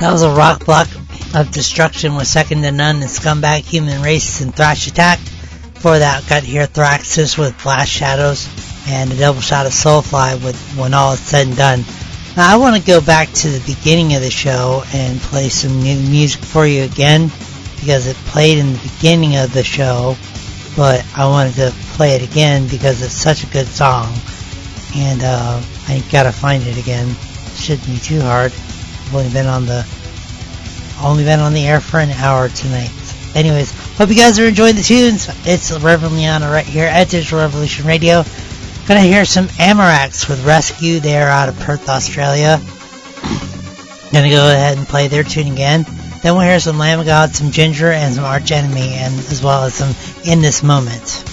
That was a rock block of destruction with Second to None and Scumbag, Human Race, and Thrash Attack. Before that, got here Thraxis with Blast Shadows and a double shot of Soulfly with When All Is Said and Done. Now, I want to go back to the beginning of the show and play some new music for you again because it played in the beginning of the show, but I wanted to play it again because it's such a good song, and I gotta find it again. Shouldn't be too hard. I've only been on the air for an hour tonight. Anyways, hope you guys are enjoying the tunes. It's Reverend Liana right here at Digital Revolution Radio. Gonna hear some Amarax with Rescue. They are out of Perth, Australia. Gonna go ahead and play their tune again. Then we'll hear some Lamb of God, some Ginger, and some Arch Enemy, and as well as some In This Moment.